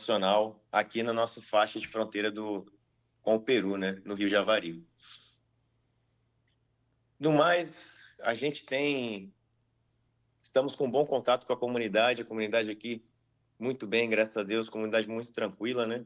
nacional aqui na nossa faixa de fronteira com o Peru, né, no Rio Javari. No mais, estamos com um bom contato com a comunidade aqui muito bem, graças a Deus, comunidade muito tranquila, né?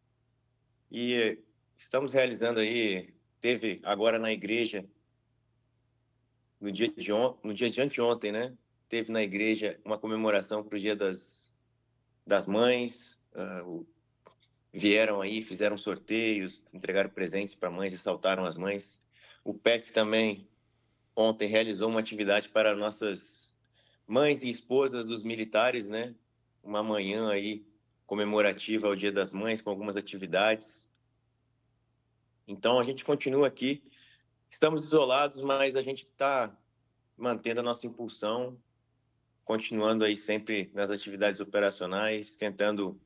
E estamos realizando aí, teve agora na igreja, no dia de anteontem, né? Teve na igreja uma comemoração para o Dia das Mães, vieram aí, fizeram sorteios, entregaram presentes para mães, ressaltaram as mães. O PEF também, ontem, realizou uma atividade para nossas mães e esposas dos militares, né? Uma manhã aí comemorativa ao Dia das Mães, com algumas atividades. Então, a gente continua aqui. Estamos isolados, mas a gente está mantendo a nossa impulsão, continuando aí sempre nas atividades operacionais, tentando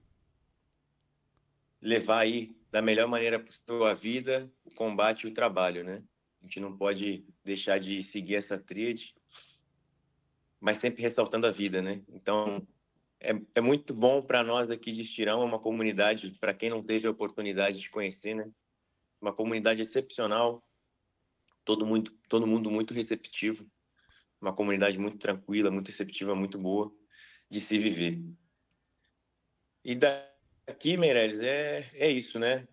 levar aí da melhor maneira possível a vida, o combate e o trabalho, né? A gente não pode deixar de seguir essa tríade, mas sempre ressaltando a vida, né? Então, é muito bom para nós aqui de Estirão, uma comunidade, para quem não teve a oportunidade de conhecer, né? Uma comunidade excepcional, todo mundo muito receptivo, uma comunidade muito tranquila, muito receptiva, muito boa de se viver. E daqui, Meireles, é isso, né?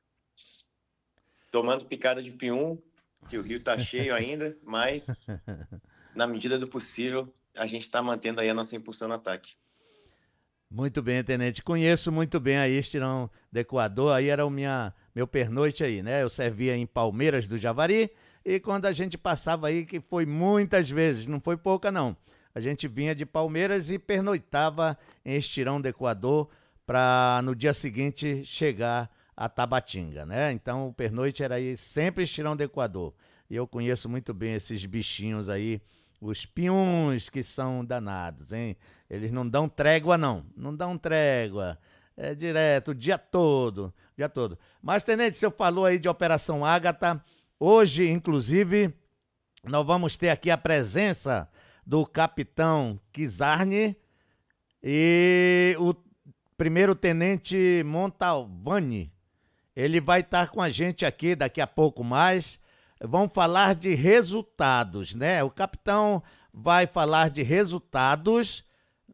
Tomando picada de pium, que o rio está cheio ainda, mas na medida do possível, a gente está mantendo aí a nossa impulsão no ataque. Muito bem, tenente. Conheço muito bem aí Estirão do Equador. Aí era meu pernoite aí, né? Eu servia em Palmeiras do Javari e quando a gente passava aí, que foi muitas vezes, não foi pouca não. A gente vinha de Palmeiras e pernoitava em Estirão do Equador para no dia seguinte chegar a Tabatinga, né? Então o pernoite era aí sempre Estirão do Equador. E eu conheço muito bem esses bichinhos aí, os piuns que são danados, hein? Eles não dão trégua, não. Não dão trégua. É direto, o dia todo. O dia todo. Mas, tenente, você falou aí de Operação Ágata. Hoje, inclusive, nós vamos ter aqui a presença do capitão Kizarni e o primeiro-tenente Montalvani. Ele vai estar com a gente aqui daqui a pouco mais. Vamos falar de resultados, né? O capitão vai falar de resultados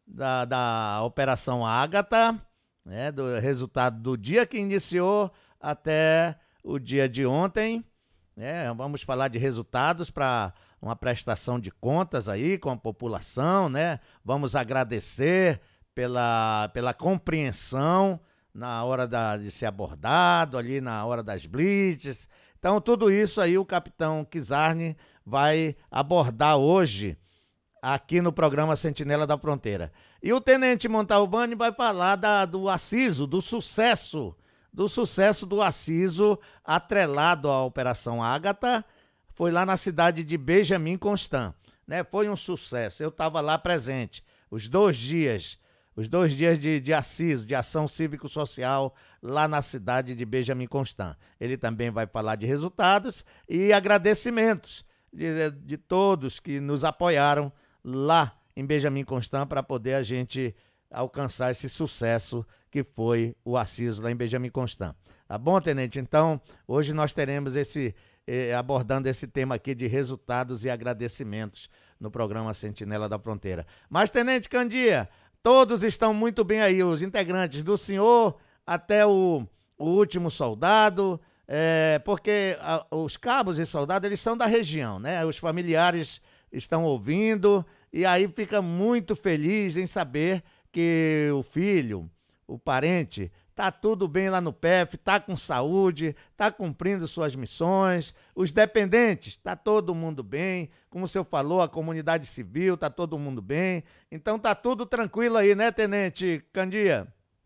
da Operação Ágata, né, do resultado do dia que iniciou até o dia de ontem. Né? Vamos falar de resultados para uma prestação de contas aí com a população. Né? Vamos agradecer pela compreensão na hora de ser abordado, ali na hora das blitz. Então, tudo isso aí o capitão Kizarni vai abordar hoje aqui no programa Sentinela da Fronteira. E o tenente Montalbani vai falar do Aciso, do sucesso do Aciso atrelado à Operação Ágata. Foi lá na cidade de Benjamin Constant, né? Foi um sucesso. Eu estava lá presente os 2 dias de Aciso, de ação cívico-social lá na cidade de Benjamin Constant. Ele também vai falar de resultados e agradecimentos de todos que nos apoiaram lá em Benjamin Constant para poder a gente alcançar esse sucesso que foi o Aciso lá em Benjamin Constant. Tá bom, tenente? Então, hoje nós teremos abordando esse tema aqui de resultados e agradecimentos no programa Sentinela da Fronteira. Mas, tenente Candia, todos estão muito bem aí, os integrantes do senhor até o último soldado, porque os cabos e soldados, eles são da região, né? Os familiares estão ouvindo e aí fica muito feliz em saber que o filho, o parente, tá tudo bem lá no PEF, tá com saúde, tá cumprindo suas missões, os dependentes, tá todo mundo bem, como o senhor falou, a comunidade civil, tá todo mundo bem, então tá tudo tranquilo aí, né, tenente Candia?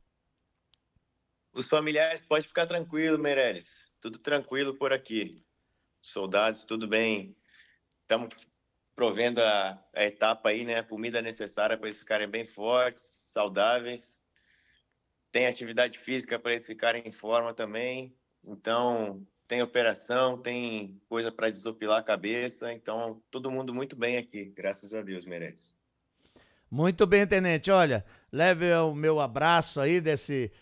Os familiares podem ficar tranquilos, Meireles, tudo tranquilo por aqui. Soldados, tudo bem. Estamos provendo a etapa aí, né? A comida necessária para eles ficarem bem fortes, saudáveis. Tem atividade física para eles ficarem em forma também. Então, tem operação, tem coisa para desopilar a cabeça. Então, todo mundo muito bem aqui, graças a Deus, Meireles. Muito bem, tenente. Olha, leve o meu abraço aí